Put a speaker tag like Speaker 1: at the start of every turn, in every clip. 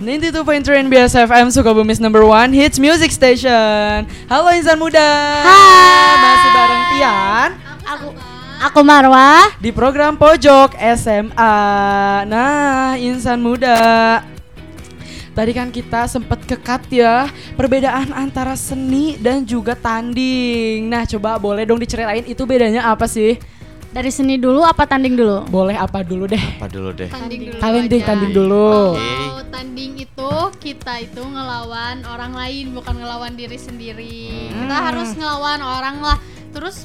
Speaker 1: 92.3 NBS FM Sukabumi's #1 Hits Music Station. Halo insan muda.
Speaker 2: Hai.
Speaker 1: Masih bareng Tian.
Speaker 2: Aku Marwah
Speaker 1: Di program Pojok SMA. Nah, insan muda, tadi kan kita sempet kekat ya perbedaan antara seni dan juga tanding. Nah, coba boleh dong diceritain itu bedanya apa sih?
Speaker 2: dari seni dulu apa tanding dulu?
Speaker 1: Boleh apa dulu deh?
Speaker 3: Apa dulu deh?
Speaker 4: Tanding dulu
Speaker 1: Tanding
Speaker 4: aja.
Speaker 1: dulu.
Speaker 4: Kalau tanding itu kita itu ngelawan orang lain, bukan ngelawan diri sendiri. Kita harus ngelawan orang lah. Terus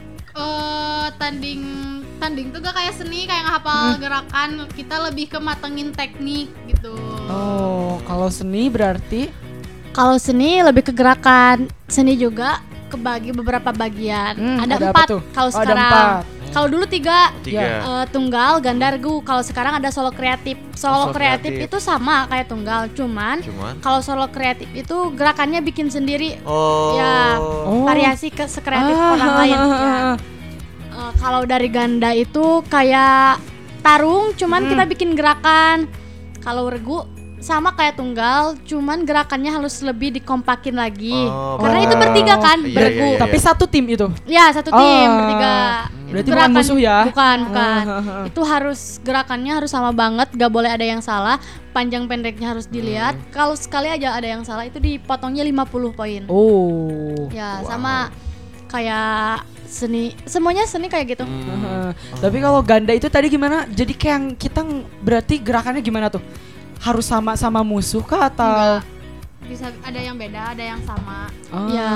Speaker 4: tanding tuh gak kayak seni, kayak ngehafal gerakan. Kita lebih ke matengin teknik gitu.
Speaker 1: Oh, kalau seni berarti
Speaker 2: Kalau seni lebih ke gerakan. Seni juga kebagi beberapa bagian.
Speaker 1: apa
Speaker 2: Ada 4
Speaker 1: tuh?
Speaker 2: kalau
Speaker 1: Oh, ada
Speaker 2: sekarang.
Speaker 1: 4.
Speaker 2: Kalau dulu 3.
Speaker 3: Tiga.
Speaker 2: Tunggal, ganda, regu. Kalau sekarang ada solo kreatif. Solo
Speaker 3: Solo
Speaker 2: kreatif
Speaker 3: kreatif.
Speaker 2: itu sama kayak tunggal, cuman
Speaker 3: Cuman.
Speaker 2: kalau solo kreatif itu gerakannya bikin sendiri.
Speaker 3: Oh.
Speaker 2: Ya,
Speaker 1: Oh.
Speaker 2: variasi ke sekreatif orang lain. Ya. Kalau dari ganda itu kayak tarung, cuman kita bikin gerakan. Kalau regu sama kayak tunggal, cuman gerakannya harus lebih dikompakin lagi.
Speaker 3: Oh,
Speaker 2: Karena
Speaker 1: wow.
Speaker 2: itu bertiga kan,
Speaker 3: Iya,
Speaker 2: beregu.
Speaker 3: iya, iya.
Speaker 1: Tapi satu tim itu.
Speaker 2: Ya, satu tim
Speaker 1: Oh.
Speaker 2: bertiga.
Speaker 1: Berarti bukan musuh ya?
Speaker 2: Bukan. Itu harus gerakannya harus sama banget, gak boleh ada yang salah. Panjang pendeknya harus dilihat. Kalau sekali aja ada yang salah itu dipotongnya 50 poin.
Speaker 1: Oh.
Speaker 2: Ya,
Speaker 3: Wow.
Speaker 2: sama kayak seni, semuanya seni kayak gitu.
Speaker 1: Tapi kalau ganda itu tadi gimana? Jadi kayak yang kita berarti gerakannya gimana tuh? Harus sama musuh kah atau?
Speaker 4: Enggak. Bisa ada yang beda, ada yang sama.
Speaker 1: Ah.
Speaker 2: Ya,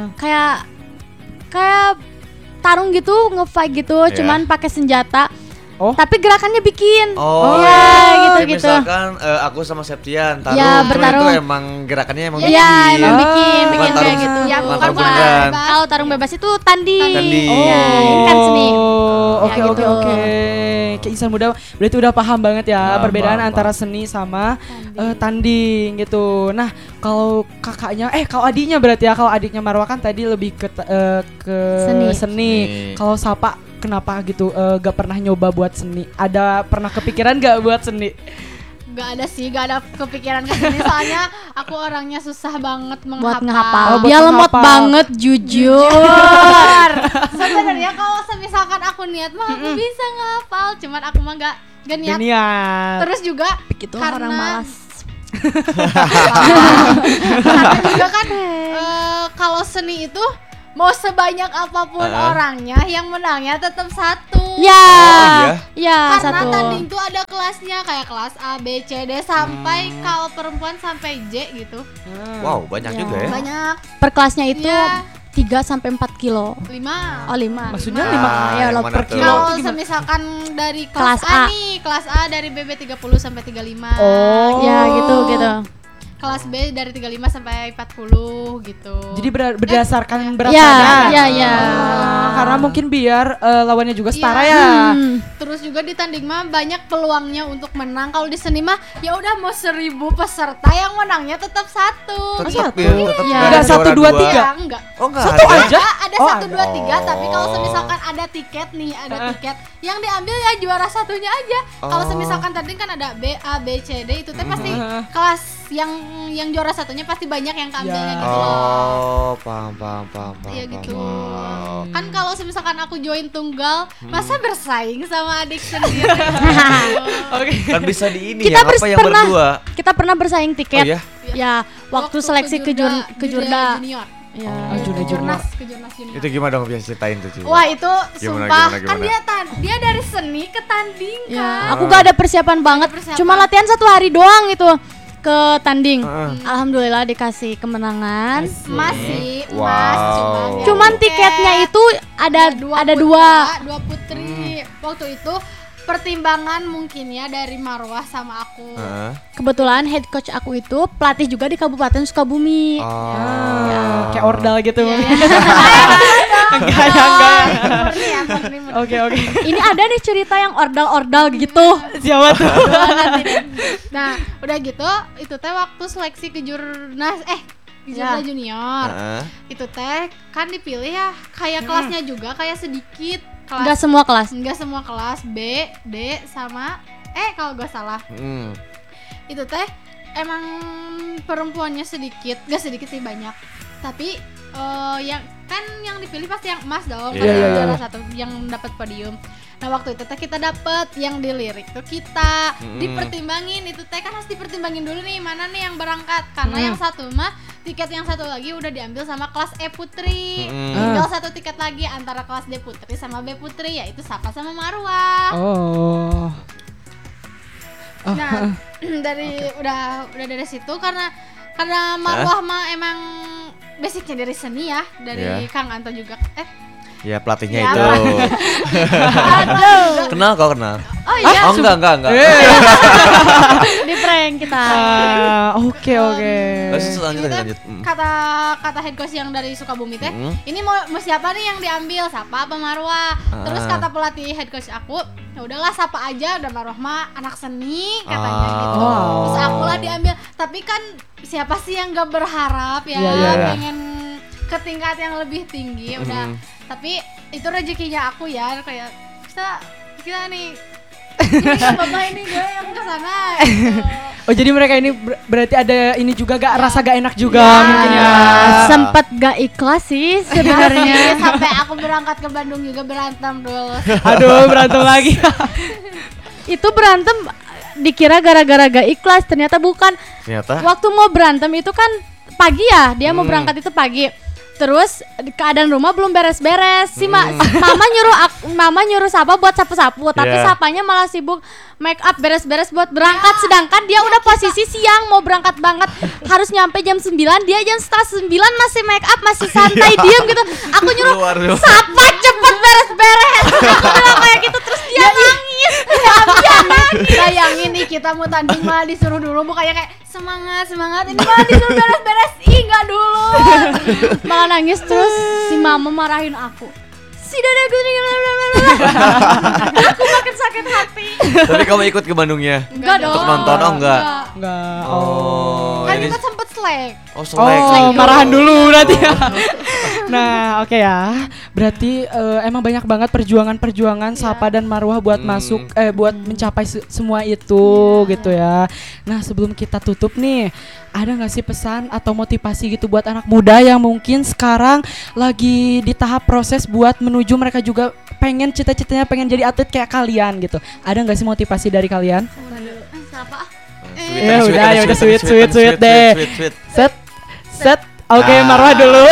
Speaker 2: kayak tarung gitu, nge-fight gitu,
Speaker 3: Iya.
Speaker 2: cuman pakai senjata.
Speaker 1: Oh.
Speaker 2: Tapi gerakannya bikin.
Speaker 3: Oh,
Speaker 2: ya,
Speaker 3: Kayak
Speaker 2: gitu-gitu.
Speaker 3: Misalkan aku sama Septian taruh,
Speaker 2: Ya,
Speaker 3: terus
Speaker 2: bertarung.
Speaker 3: itu emang gerakannya emang
Speaker 2: Iya,
Speaker 3: bikin.
Speaker 2: emang
Speaker 1: Ah.
Speaker 2: bikin
Speaker 3: Bukan
Speaker 2: kayak
Speaker 3: tarung-
Speaker 2: gitu. Ya,
Speaker 3: bukan
Speaker 2: bukan
Speaker 3: tarung beneran.
Speaker 2: Kalau tarung bebas itu tanding.
Speaker 3: Tanding.
Speaker 2: Ya, ini kan seni.
Speaker 1: Oh,
Speaker 2: Ya,
Speaker 1: oke oke
Speaker 2: gitu.
Speaker 1: oke. Kayak insan muda berarti udah paham banget ya
Speaker 3: Paham,
Speaker 1: perbedaan
Speaker 3: paham,
Speaker 1: antara seni sama tanding gitu. Nah, kalau kakaknya kalau adiknya berarti ya, kalau adiknya Marwah kan tadi lebih ke
Speaker 2: Seni.
Speaker 3: Seni.
Speaker 1: Kalau Sapa kenapa gitu gak pernah nyoba buat seni? Ada pernah kepikiran gak buat seni?
Speaker 4: Gak ada sih, gak ada kepikiran ke sini. Soalnya aku orangnya susah banget
Speaker 2: Buat
Speaker 4: menghafal.
Speaker 2: ngehafal.
Speaker 1: Oh, buat
Speaker 2: Dia lemot
Speaker 1: menghafal.
Speaker 2: banget, jujur.
Speaker 4: Sebenarnya kalau misalkan aku niat mah aku bisa ngehafal, cuman aku mah gak niat.
Speaker 1: Niat.
Speaker 4: Terus juga
Speaker 2: Gitu
Speaker 4: karena
Speaker 2: orang malas.
Speaker 4: karena juga kan kalau seni itu mau sebanyak apapun orangnya, yang menangnya tetap satu.
Speaker 2: Ya.
Speaker 3: iya?
Speaker 2: Ya,
Speaker 4: Karena
Speaker 2: satu.
Speaker 4: tanding tuh ada kelasnya, kayak kelas A, B, C, D sampai kalau perempuan sampai J gitu.
Speaker 3: Wow, banyak
Speaker 2: Ya.
Speaker 3: juga ya.
Speaker 4: Banyak.
Speaker 2: Per kelasnya itu
Speaker 4: Iya.
Speaker 2: 3 sampai 4 kilo.
Speaker 4: 5.
Speaker 2: Oh, 5.
Speaker 1: Maksudnya
Speaker 3: Ah,
Speaker 1: 5
Speaker 2: ya,
Speaker 3: yang
Speaker 2: lo
Speaker 3: mana
Speaker 2: per
Speaker 3: tuh?
Speaker 2: kilo.
Speaker 4: Kalau
Speaker 1: itu gimana?
Speaker 4: misalkan dari
Speaker 2: Kelas
Speaker 4: kelas A
Speaker 2: A.
Speaker 4: nih, kelas A dari BB 30 sampai 35.
Speaker 1: Oh.
Speaker 2: Ya, gitu.
Speaker 4: Kelas B dari 35 sampai 40 gitu.
Speaker 1: Jadi berdasarkan berat
Speaker 2: Ya,
Speaker 1: badan.
Speaker 2: ya, ya.
Speaker 1: Karena mungkin biar lawannya juga setara ya.
Speaker 4: Terus juga di tanding mah banyak peluangnya untuk menang. Kalau di seni mah ya udah mau 1000 peserta, yang menangnya tetap satu.
Speaker 3: Tetap
Speaker 1: satu.
Speaker 3: ya, tetap
Speaker 2: Iya.
Speaker 3: nggak ada
Speaker 1: Nggak satu,
Speaker 3: juara
Speaker 1: dua,
Speaker 3: dua.
Speaker 1: tiga.
Speaker 4: Ya, enggak.
Speaker 3: Oh, enggak
Speaker 1: Satu
Speaker 3: ada.
Speaker 1: aja?
Speaker 4: Ada
Speaker 1: Oh,
Speaker 4: 1
Speaker 1: ada.
Speaker 4: 2 3, tapi kalau
Speaker 3: Oh.
Speaker 4: misalkan ada tiket nih, ada tiket yang diambil ya juara satunya aja. Kalau
Speaker 3: Oh.
Speaker 4: misalkan tadi kan ada B, A, B, C, D, itu teh pasti kelas yang juara satunya pasti banyak yang keambilnya
Speaker 1: Ya.
Speaker 4: gitu loh.
Speaker 3: Oh, paham.
Speaker 4: Iya gitu.
Speaker 3: paham.
Speaker 4: Kan kalau misalkan aku join tunggal, masa bersaing sama adik sendiri.
Speaker 1: Oke.
Speaker 3: Kan bisa di ini
Speaker 2: Kita
Speaker 3: ya, apa yang
Speaker 2: pernah
Speaker 3: berdua?
Speaker 2: Kita pernah bersaing tiket.
Speaker 3: Oh, iya?
Speaker 2: Ya, waktu seleksi ke Jurda.
Speaker 4: junior.
Speaker 2: Ya.
Speaker 1: Jurna.
Speaker 4: Ke Jurnas junior.
Speaker 3: Itu gimana dong, bisa ceritain tuh, Ci?
Speaker 4: Wah itu
Speaker 3: Gimana,
Speaker 4: sumpah
Speaker 3: gimana,
Speaker 4: kan
Speaker 3: gimana?
Speaker 4: dia dari seni ke tanding kan.
Speaker 2: Ya, aku gak ada persiapan banget.
Speaker 4: persiapan.
Speaker 2: Cuma latihan 1 hari doang itu ke tanding.
Speaker 3: Heeh.
Speaker 2: Alhamdulillah dikasih kemenangan.
Speaker 4: Masih
Speaker 3: Wow.
Speaker 4: emas
Speaker 2: Cuman tiketnya itu ada
Speaker 4: putra,
Speaker 2: dua.
Speaker 4: dua putri. Waktu itu pertimbangan mungkin ya dari Marwah sama aku.
Speaker 3: Heeh.
Speaker 2: Kebetulan head coach aku itu pelatih juga di Kabupaten Sukabumi.
Speaker 3: Oh.
Speaker 1: Kayak ordal gitu.
Speaker 4: Iya,
Speaker 1: Enggak ya, enggak.
Speaker 4: Murni ya, murni.
Speaker 1: Oke oke.
Speaker 2: Ini ada nih cerita yang ordal-ordal gitu.
Speaker 1: Siapa tuh?
Speaker 4: Nah, udah gitu, itu teh waktu seleksi ke Jurnas Jurnas junior.
Speaker 3: Heeh.
Speaker 4: Itu teh kan dipilih ya kayak kelasnya juga kayak sedikit
Speaker 2: Enggak
Speaker 4: kelas.
Speaker 2: semua kelas.
Speaker 4: Enggak semua kelas B, D sama kalau gue salah.
Speaker 3: Hmm.
Speaker 4: Itu teh emang perempuannya sedikit, gak sedikit sih banyak. Tapi yang dipilih pasti yang emas dong.
Speaker 3: Iya, iya,
Speaker 4: Salah
Speaker 1: iya.
Speaker 4: satu yang dapat podium. Nah waktu itu teh kita dapat yang dilirik tuh kita dipertimbangin, itu teh kan harus dipertimbangin dulu nih mana nih yang berangkat, karena yang satu mah tiket yang satu lagi udah diambil sama kelas E Putri. Tinggal satu tiket lagi antara kelas D Putri sama B Putri, yaitu Safa sama Marwah.
Speaker 1: Oh.
Speaker 4: Nah udah dari situ karena Marwah mah emang basicnya dari seni ya, dari Kang Anto juga.
Speaker 3: Ya pelatihnya
Speaker 4: Ya,
Speaker 3: itu.
Speaker 2: Aduh.
Speaker 3: Kenal kau kenal?
Speaker 2: Oh iya,
Speaker 3: Oh enggak.
Speaker 2: di prank kita.
Speaker 1: Oke.
Speaker 3: Lanjut.
Speaker 4: Kata head coach yang dari Sukabumi teh, ini mau siapa nih yang diambil, Sapa apa Marwah? Terus kata pelatih head coach aku, ya udahlah Sapa aja, udah Marwah mah anak seni katanya gitu. Terus aku lah diambil, tapi kan siapa sih yang gak berharap ya, pengen ke tingkat yang lebih tinggi, udah. Tapi itu rezekinya aku ya, kayak kita nih bapak ini gue yang kesana gitu.
Speaker 1: Oh jadi mereka ini berarti ada ini juga rasa gak enak juga mungkin ya.
Speaker 2: Sempet gak ikhlas sih sebenarnya.
Speaker 4: Sampai aku berangkat ke Bandung juga berantem dulu.
Speaker 1: Aduh berantem lagi.
Speaker 2: Itu berantem dikira gara-gara gak ikhlas, ternyata bukan.
Speaker 3: Ternyata
Speaker 2: Waktu mau berantem itu kan pagi ya, dia mau berangkat itu pagi. Terus keadaan rumah belum beres-beres. Mama nyuruh Sapa buat sapu-sapu, tapi Sapanya malah sibuk make up beres-beres buat berangkat, sedangkan dia udah posisi siang mau berangkat banget, harus nyampe jam 9, dia jam setengah 9 masih make up, masih santai diem gitu. Aku nyuruh Sapa cepet beres-beres. Aku bilang kayak gitu, terus dia nangis.
Speaker 4: Bayangin nih kita mau tanding malah disuruh dulu, bukannya kayak semangat ini malah disuruh beres-beres. Ih enggak dulu.
Speaker 2: Malah nangis, terus si mama marahin aku. Si dadaku nih, aku makin sakit hati.
Speaker 3: Tapi kamu ikut ke Bandungnya?
Speaker 2: Enggak dong.
Speaker 3: Untuk nonton? Oh enggak.
Speaker 1: Enggak.
Speaker 4: Kan kita sempet selek.
Speaker 1: Oh, marahan dulu berarti ya. Nah, oke ya. Berarti emang banyak banget perjuangan Sapa dan Marwah buat buat mencapai semua itu gitu ya. Nah, sebelum kita tutup nih, ada nggak sih pesan atau motivasi gitu buat anak muda yang mungkin sekarang lagi di tahap proses buat menuju mereka juga pengen cita-citanya pengen jadi atlet kayak kalian gitu. Ada nggak sih motivasi dari kalian?
Speaker 4: Siapa?
Speaker 1: Ya udah sweet deh. Set. Oke, Marwah dulu.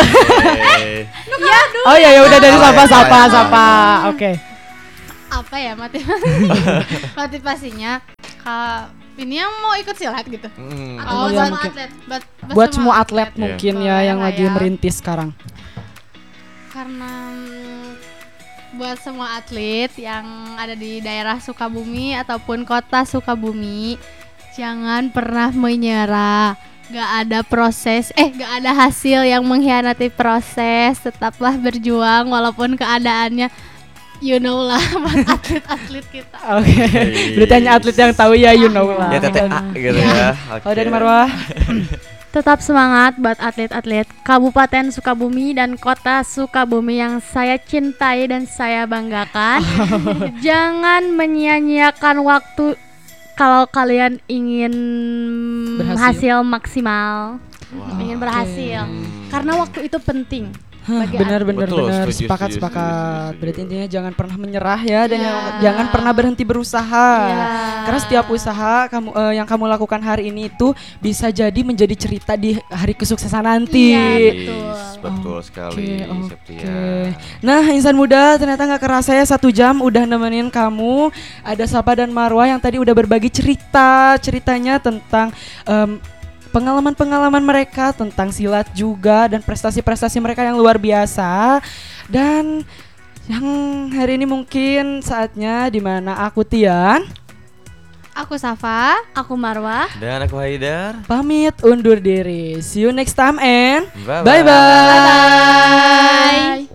Speaker 1: Oh ya udah dari Sapa. Oke.
Speaker 4: Apa ya motivasinya? Ini yang mau ikut silat gitu. Atau buat semua atlet.
Speaker 1: Buat semua atlet mungkin ya yang lagi
Speaker 4: ya.
Speaker 1: merintis sekarang.
Speaker 4: Karena buat semua atlet yang ada di daerah Sukabumi ataupun kota Sukabumi, jangan pernah menyerah. Gak ada gak ada hasil yang mengkhianati proses. Tetaplah berjuang walaupun keadaannya you know lah buat atlet-atlet kita.
Speaker 1: Oke. Berarti hanya atlet yang tahu ya you know lah.
Speaker 3: Ya TTA gitu ya.
Speaker 1: Oh dari Marwah.
Speaker 2: Tetap semangat buat atlet-atlet Kabupaten Sukabumi dan Kota Sukabumi yang saya cintai dan saya banggakan. Jangan menyia-nyiakan waktu kalau kalian ingin hasil maksimal. Ingin berhasil. Karena waktu itu penting.
Speaker 1: Benar sepakat. Berarti intinya jangan pernah menyerah ya dan jangan pernah berhenti berusaha. Karena setiap usaha yang kamu lakukan hari ini itu bisa jadi menjadi cerita di hari kesuksesan nanti.
Speaker 3: Betul sekali.
Speaker 1: Oke. Nah, insan muda, ternyata nggak kerasa ya 1 jam udah nemenin kamu. Ada Sapa dan Marwah yang tadi udah berbagi ceritanya tentang pengalaman mereka tentang silat juga dan prestasi-prestasi mereka yang luar biasa. Dan yang hari ini mungkin saatnya dimana aku Tian,
Speaker 4: aku Safa,
Speaker 2: aku Marwah,
Speaker 3: dan aku Haidar
Speaker 1: pamit undur diri. See you next time and
Speaker 3: bye.
Speaker 1: bye.